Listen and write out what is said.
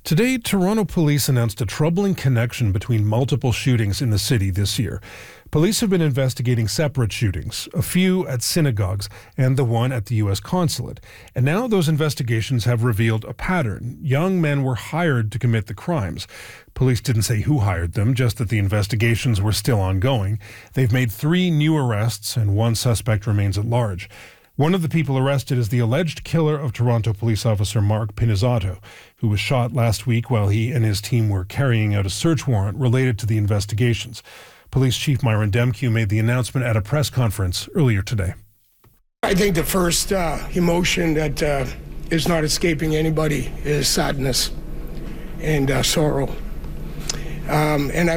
Today, Toronto police announced a troubling connection between multiple shootings in the city this year. Police have been investigating separate shootings, a few at synagogues and the one at the U.S. consulate. And now those investigations have revealed a pattern. Young men were hired to commit the crimes. Police didn't say who hired them, just that the investigations were still ongoing. They've made 3 new arrests and 1 suspect remains at large. One of the people arrested is the alleged killer of Toronto police officer Mark Pinizzato, who was shot last week while he and his team were carrying out a search warrant related to the investigations. Police Chief Myron Demkiw made the announcement at a press conference earlier today. I think the first emotion that is not escaping anybody is sadness and sorrow. And